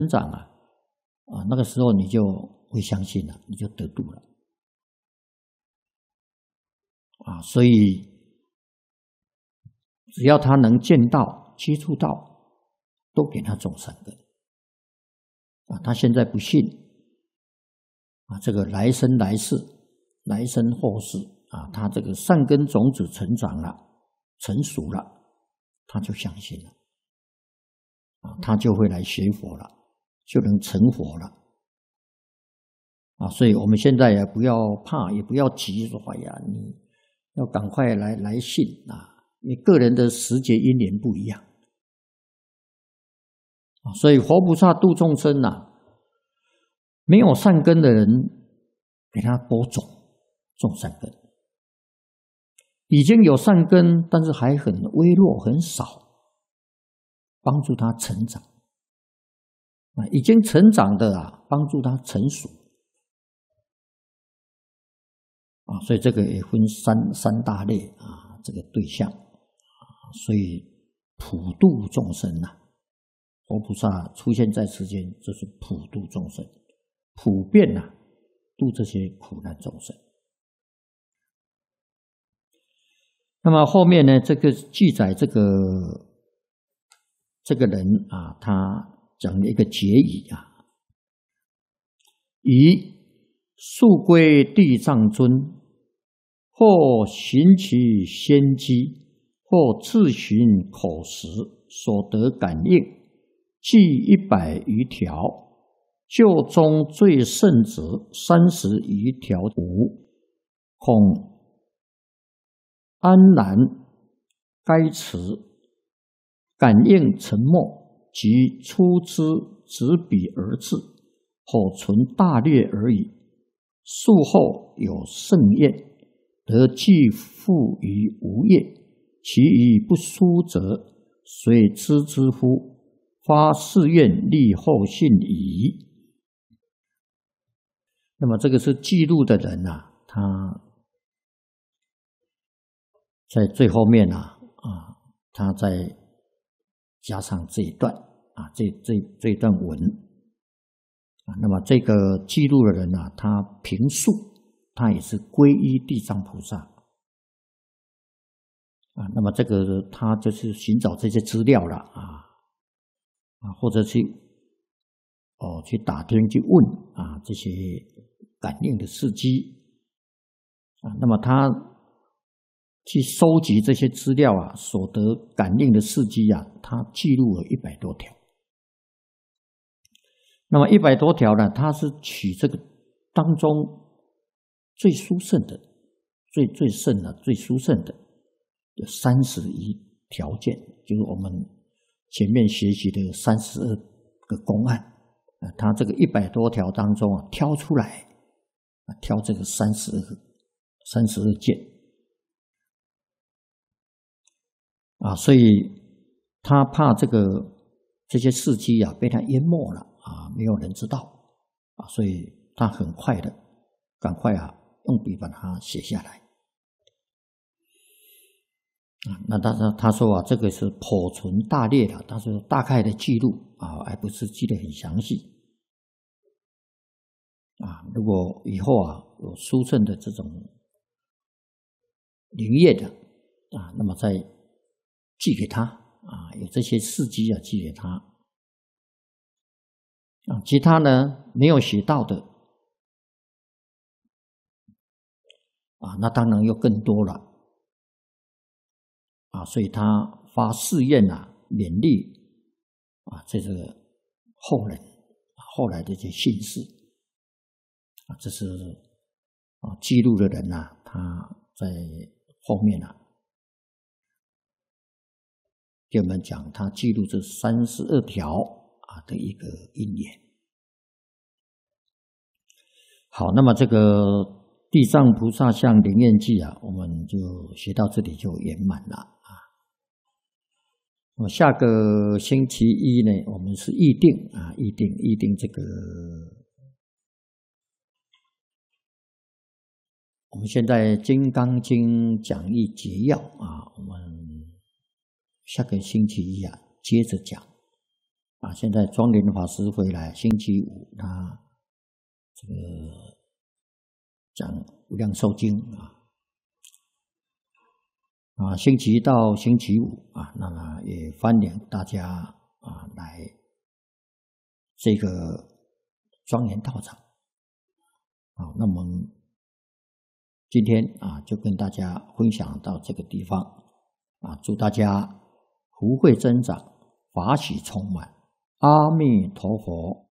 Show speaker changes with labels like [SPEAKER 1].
[SPEAKER 1] 成长那个时候你就会相信了，你就得度了所以只要他能见到、接触到，都给他种善根他现在不信这个来生来世、来生后世他这个善根种子成长了、成熟了，他就相信了他就会来学佛了，就能成佛了所以我们现在也不要怕，也不要急，说哎呀，你要赶快来信你个人的时节因缘不一样所以佛菩萨度众生没有善根的人，给他多种善根；已经有善根，但是还很微弱、很少，帮助他成长已经成长的帮助他成熟所以这个也分三大类这个对象所以普度众生佛菩萨出现在世间，就是普度众生，普遍度这些苦难众生。那么后面呢，这个记载这个人他讲了一个结语以速归地藏尊，或行其先机，或自寻口实，所得感应，计100余条，就中最胜者30余条无，恐安然该持，感应沉默，即出之执笔而至，口存大略而已。术后有盛宴，得寄付于无业，其余不书者，虽知之乎？发誓愿立后信矣。那么这个是记录的人他在最后面他再加上这一段这一段文那么这个记录的人他平素他也是皈依地藏菩萨那么这个他就是寻找这些资料了或者去打听去问这些感应的事迹那么他去收集这些资料所得感应的事迹他记录了100多条。那么100多条呢，他是取这个当中最殊胜的、最胜的、最殊胜的，有31条件，就是我们前面学习的32个公案他这个100多条当中挑出来挑这个32件所以他怕这些事迹被他淹没了没有人知道所以他很快的赶快用笔把它写下来那他说这个是颇存大略的，他说大概的记录而不是记得很详细如果以后有殊胜的这种灵验的那么再寄给他有这些事迹寄给他其他呢没有写到的那当然又更多了所以他发誓愿勉励这个后人后来的这些信士这是记录的人他在后面给我们讲他记录这32条的一个因缘。好，那么这个地藏菩萨像灵验记我们就学到这里就圆满了那么下个星期一呢，我们是议定这个我们现在《金刚经》讲义结要我们下个星期一接着讲现在庄严法师回来，星期五他这个讲无量寿经星期一到星期五那么也欢迎大家来这个庄严道场。那么今天就跟大家分享到这个地方祝大家福慧增长，法喜充满。阿弥陀佛。